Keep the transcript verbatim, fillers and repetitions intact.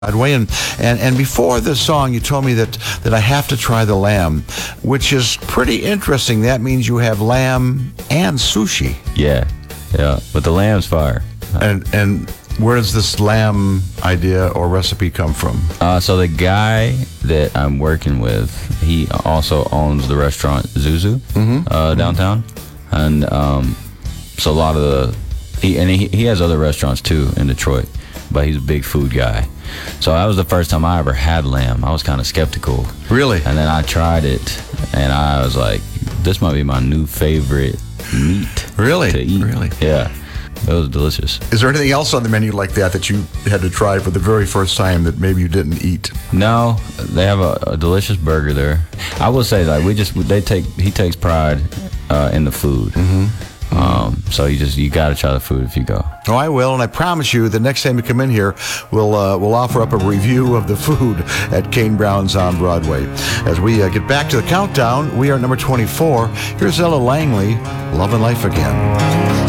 Broadway, and, and, and before the song, you told me that, that I have to try the lamb, which is pretty interesting. That means you have lamb and sushi. Yeah, yeah, but the lamb's fire. And and where does this lamb idea or recipe come from? Uh, so the guy that I'm working with, he also owns the restaurant Zuzu Mm-hmm. uh, downtown, and um, so a lot of the he and he, he has other restaurants too in Detroit, but he's a big food guy. So that was the first time I ever had lamb. I was kind of skeptical. Really? And then I tried it, and I was like, this might be my new favorite meat. Really? To eat. Really? Yeah. It was delicious. Is there anything else on the menu like that that you had to try for the very first time that maybe you didn't eat? No, they have a, a delicious burger there. I will say, like, we just they take he takes pride uh, in the food. Mm-hmm. Um, so you just you got to try the food if you go. Oh, I will, and I promise you, the next time you come in here, we'll uh, we'll offer up a review of the food at Kane Brown's on Broadway. As we uh, get back to the countdown, we are at number twenty-four. Here's Ella Langley, Love and Life Again.